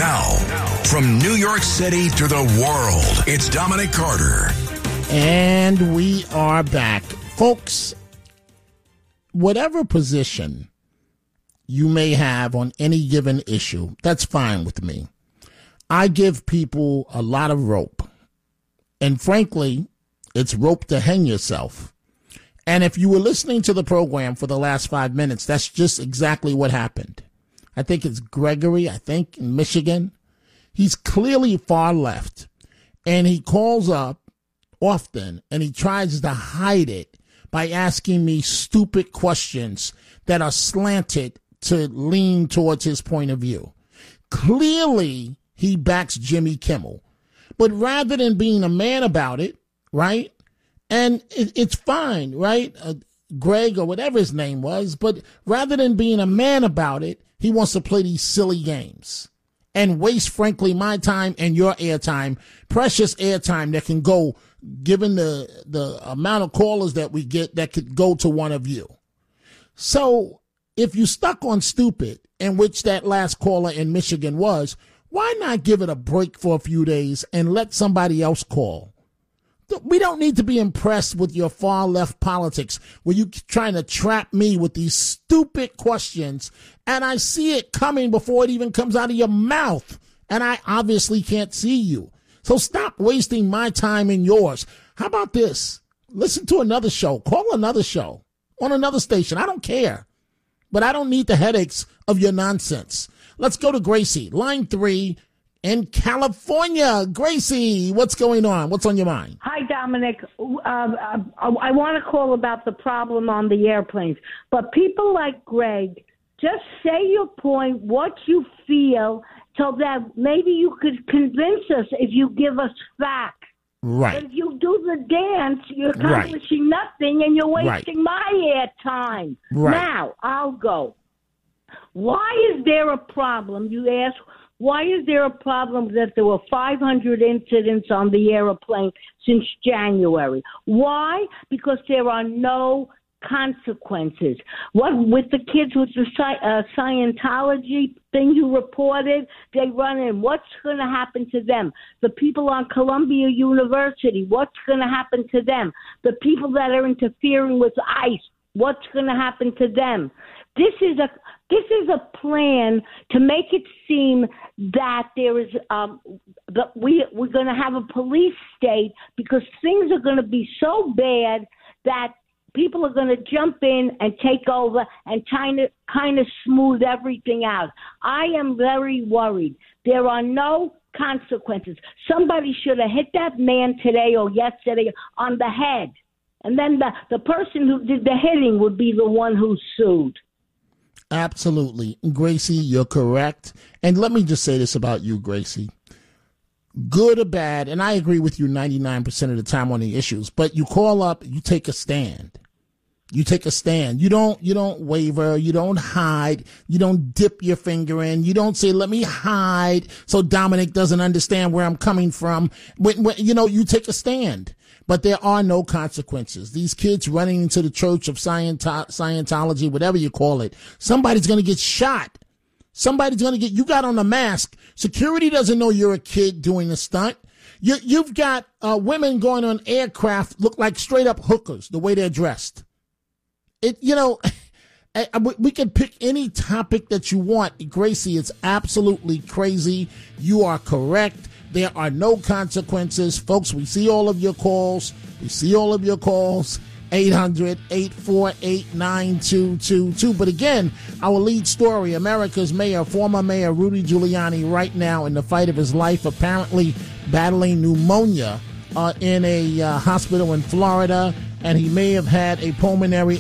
Now, from New York City to the world, it's Dominic Carter. And we are back. Folks, whatever position you may have on any given issue, that's fine with me. I give people a lot of rope. And frankly, it's rope to hang yourself. And if you were listening to the program for the last 5 minutes, that's just exactly what happened. I think it's Gregory, in Michigan. He's clearly far left. And he calls up often and he tries to hide it by asking me stupid questions that are slanted to lean towards his point of view. Clearly, he backs Jimmy Kimmel. But rather than being a man about it, right? And it's fine, right? Greg or whatever his name was. But rather than being a man about it, he wants to play these silly games and waste, frankly, my time and your airtime, precious airtime that can go, given the amount of callers that we get, that could go to one of you. So if you stuck on stupid, in which that last caller in Michigan was, why not give it a break for a few days and let somebody else call? We don't need to be impressed with your far left politics where you trying to trap me with these stupid questions, and I see it coming before it even comes out of your mouth, and I obviously can't see you. So stop wasting my time and yours. How about this? Listen to another show. Call another show on another station. I don't care, but I don't need the headaches of your nonsense. Let's go to Gracie, line 3 in California. Gracie, what's going on? What's on your mind? Hi, Dominic. I want to call about the problem on the airplanes. But people like Greg, just say your point, what you feel, so that maybe you could convince us if you give us facts. Right. But if you do the dance, you're accomplishing nothing and you're wasting my airtime. Right. Now, I'll go. Why is there a problem? You ask, why is there a problem that there were 500 incidents on the airplane since January? Why? Because there are no consequences. What with the kids with the Scientology thing you reported, they run in. What's going to happen to them? The people on Columbia University, what's going to happen to them? The people that are interfering with ICE, what's going to happen to them? This is a plan to make it seem that there is we're going to have a police state because things are going to be so bad that people are going to jump in and take over and kind of smooth everything out. I am very worried. There are no consequences. Somebody should have hit that man today or yesterday on the head. And then the person who did the hitting would be the one who sued. Absolutely. Gracie, you're correct. And let me just say this about you, Gracie. Good or bad, and I agree with you 99% of the time on the issues, but you call up, you take a stand. You take a stand. You don't waver. You don't hide. You don't dip your finger in. You don't say, let me hide so Dominic doesn't understand where I'm coming from. When you take a stand. But there are no consequences. These kids running into the Church of Scientology, whatever you call it, somebody's going to get shot. Somebody's going to you got on a mask. Security doesn't know you're a kid doing a stunt. You've got women going on aircraft look like straight up hookers, the way they're dressed. We can pick any topic that you want. Gracie, it's absolutely crazy. You are correct. There are no consequences. Folks, we see all of your calls. 800-848-9222. But again, our lead story, America's mayor, former mayor Rudy Giuliani, right now in the fight of his life, apparently battling pneumonia in a hospital in Florida, and he may have had a pulmonary